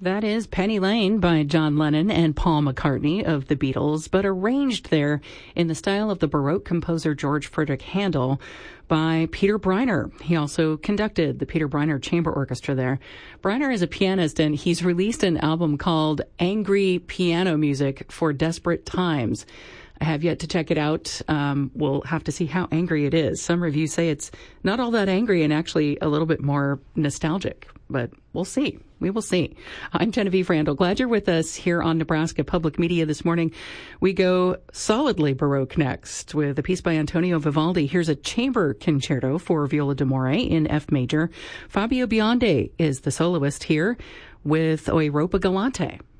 That is Penny Lane by John Lennon and Paul McCartney of the Beatles, but arranged there in the style of the Baroque composer George Friedrich Handel by Peter Briner. He also conducted the Peter Briner Chamber Orchestra there. Briner is a pianist, and he's released an album called Angry Piano Music for Desperate Times. I have yet to check it out. We'll have to see how angry it is. Some reviews say it's not all that angry and actually a little bit more nostalgic, but we'll see. We will see. I'm Genevieve Randall. Glad you're with us here on Nebraska Public Media this morning. We go solidly Baroque next with a piece by Antonio Vivaldi. Here's a chamber concerto for viola d'amore in F major. Fabio Biondi is the soloist here with O Europa Galante.